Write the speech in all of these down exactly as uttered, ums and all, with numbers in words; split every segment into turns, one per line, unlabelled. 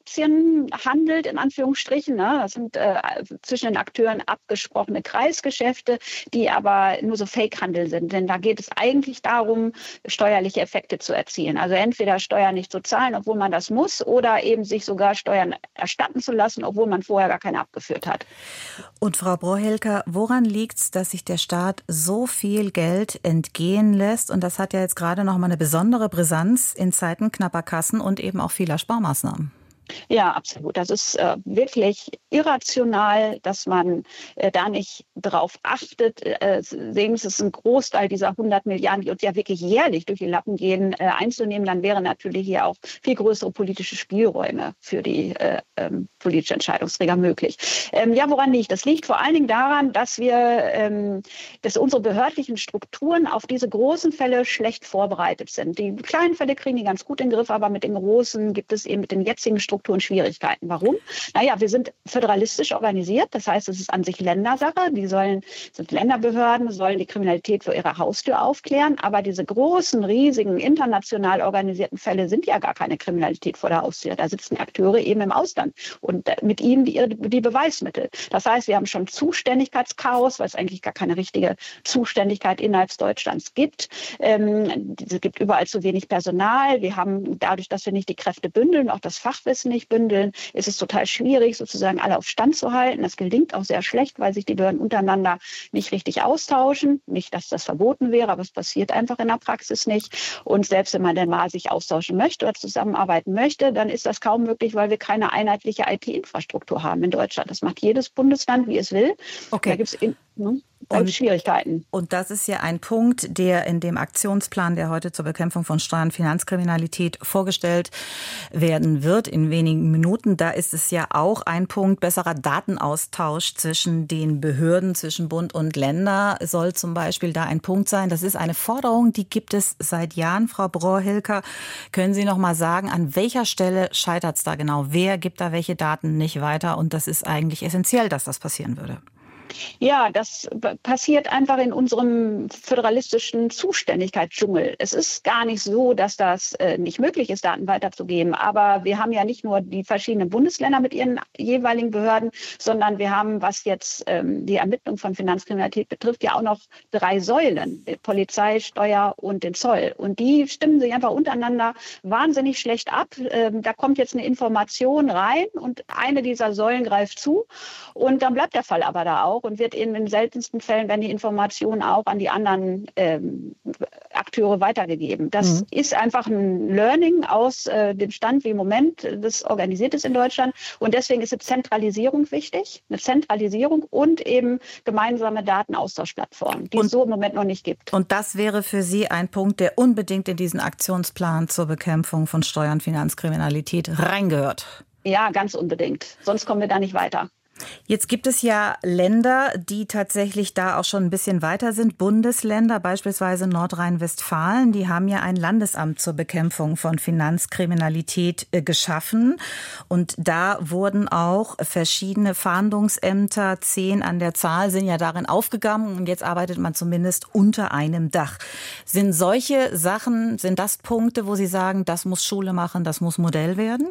Aktien handelt, in Anführungsstrichen. Ne? Das sind äh, zwischen den Akteuren abgesprochene Kreisgeschäfte, die aber nur so Fake-Handel sind. Denn da geht es eigentlich darum, steuerliche Effekte zu erzielen. Also entweder Steuern nicht zu zahlen, obwohl man das muss, oder eben sich sogar Steuern erstatten zu lassen, obwohl man vorher gar keine abgeführt hat.
Und Frau Brohilker, woran liegt es, dass sich der Staat so viel Geld entgehen lässt? Und das hat ja jetzt gerade noch mal eine besondere Brisanz in Zeiten knapper Kassen und eben auch vieler Sparmaßnahmen.
Ja, absolut. Das ist äh, wirklich irrational, dass man äh, da nicht drauf achtet. Äh, sehen Sie, es ist ein Großteil dieser hundert Milliarden, die uns ja wirklich jährlich durch die Lappen gehen, äh, einzunehmen. Dann wären natürlich hier auch viel größere politische Spielräume für die äh, ähm, politische Entscheidungsträger möglich. Ähm, ja, woran liegt das? Liegt vor allen Dingen daran, dass wir, ähm, dass unsere behördlichen Strukturen auf diese großen Fälle schlecht vorbereitet sind. Die kleinen Fälle kriegen die ganz gut in den Griff, aber mit den großen gibt es eben mit den jetzigen Strukturen Schwierigkeiten. Warum? Naja, wir sind föderalistisch organisiert. Das heißt, es ist an sich Ländersache. Die sollen, sind Länderbehörden, sollen die Kriminalität vor ihrer Haustür aufklären. Aber diese großen, riesigen, international organisierten Fälle sind ja gar keine Kriminalität vor der Haustür. Da sitzen Akteure eben im Ausland und mit ihnen die, die Beweismittel. Das heißt, wir haben schon Zuständigkeitschaos, weil es eigentlich gar keine richtige Zuständigkeit innerhalb Deutschlands gibt. Ähm, es gibt überall zu wenig Personal. Wir haben dadurch, dass wir nicht die Kräfte bündeln, auch das Fachwissen nicht bündeln, ist es total schwierig, sozusagen alle auf Stand zu halten. Das gelingt auch sehr schlecht, weil sich die Behörden untereinander nicht richtig austauschen. Nicht, dass das verboten wäre, aber es passiert einfach in der Praxis nicht. Und selbst wenn man denn mal sich austauschen möchte oder zusammenarbeiten möchte, dann ist das kaum möglich, weil wir keine einheitliche I T-Infrastruktur haben in Deutschland. Das macht jedes Bundesland, wie es will.
Okay.
Da gibt es ne,
und,
Schwierigkeiten.
Und das ist ja ein Punkt, der in dem Aktionsplan, der heute zur Bekämpfung von Steuer- und Finanzkriminalität vorgestellt werden wird, in wenigen Minuten. Da ist es ja auch ein Punkt, besserer Datenaustausch zwischen den Behörden, zwischen Bund und Länder soll zum Beispiel da ein Punkt sein. Das ist eine Forderung, die gibt es seit Jahren. Frau Brohilker, können Sie noch mal sagen, an welcher Stelle scheitert es da genau? Wer gibt da welche Daten nicht weiter? Und das ist eigentlich essentiell, dass das passieren würde.
Ja, das passiert einfach in unserem föderalistischen Zuständigkeitsdschungel. Es ist gar nicht so, dass das äh, nicht möglich ist, Daten weiterzugeben. Aber wir haben ja nicht nur die verschiedenen Bundesländer mit ihren jeweiligen Behörden, sondern wir haben, was jetzt ähm, die Ermittlung von Finanzkriminalität betrifft, ja auch noch drei Säulen: Polizei, Steuer und den Zoll. Und die stimmen sich einfach untereinander wahnsinnig schlecht ab. Ähm, da kommt jetzt eine Information rein und eine dieser Säulen greift zu. Und dann bleibt der Fall aber da auch. Und wird in den seltensten Fällen, wenn die Informationen auch an die anderen ähm, Akteure weitergegeben. Das mhm. ist einfach ein Learning aus äh, dem Stand, wie im Moment das organisiert ist in Deutschland. Und deswegen ist eine Zentralisierung wichtig, eine Zentralisierung und eben gemeinsame Datenaustauschplattformen, die und, es so im Moment noch nicht gibt.
Und das wäre für Sie ein Punkt, der unbedingt in diesen Aktionsplan zur Bekämpfung von Steuer- und Finanzkriminalität reingehört?
Ja, ganz unbedingt. Sonst kommen wir da nicht weiter.
Jetzt gibt es ja Länder, die tatsächlich da auch schon ein bisschen weiter sind. Bundesländer, beispielsweise Nordrhein-Westfalen, die haben ja ein Landesamt zur Bekämpfung von Finanzkriminalität äh, geschaffen. Und da wurden auch verschiedene Fahndungsämter, zehn an der Zahl, sind ja darin aufgegangen. Und jetzt arbeitet man zumindest unter einem Dach. Sind solche Sachen, sind das Punkte, wo Sie sagen, das muss Schule machen, das muss Modell werden?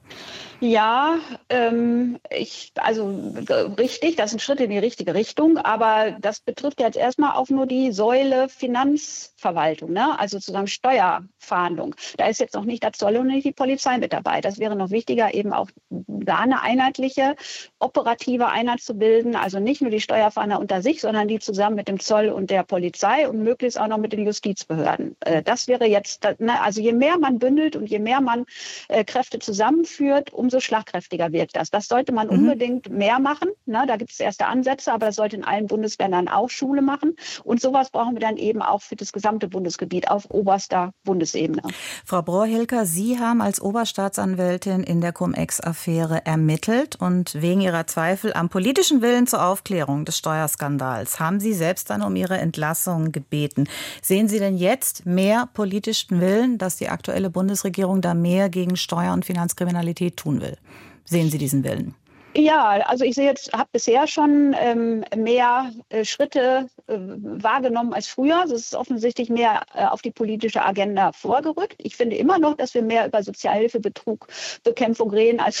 Ja, ähm, ich, also richtig, das sind Schritte in die richtige Richtung, aber das betrifft jetzt erstmal auch nur die Säule Finanzverwaltung, ne? Also sozusagen Steuerfahndung. Da ist jetzt noch nicht das Zoll und nicht die Polizei mit dabei. Das wäre noch wichtiger, eben auch da eine einheitliche, operative Einheit zu bilden, also nicht nur die Steuerfahnder unter sich, sondern die zusammen mit dem Zoll und der Polizei und möglichst auch noch mit den Justizbehörden. Äh, das wäre jetzt, ne? Also je mehr man bündelt und je mehr man äh, Kräfte zusammenführt, um umso schlagkräftiger wirkt das. Das sollte man mhm. unbedingt mehr machen. Na, da gibt es erste Ansätze, aber das sollte in allen Bundesländern auch Schule machen. Und sowas brauchen wir dann eben auch für das gesamte Bundesgebiet auf oberster Bundesebene.
Frau Brohilker, Sie haben als Oberstaatsanwältin in der Cum-Ex-Affäre ermittelt und wegen Ihrer Zweifel am politischen Willen zur Aufklärung des Steuerskandals haben Sie selbst dann um Ihre Entlassung gebeten. Sehen Sie denn jetzt mehr politischen Willen, dass die aktuelle Bundesregierung da mehr gegen Steuer- und Finanzkriminalität tun will? Sehen Sie diesen Willen?
Ja, also ich sehe jetzt, habe bisher schon ähm, mehr äh, Schritte äh, wahrgenommen als früher. Es ist offensichtlich mehr äh, auf die politische Agenda vorgerückt. Ich finde immer noch, dass wir mehr über Sozialhilfebetrug, Bekämpfung reden als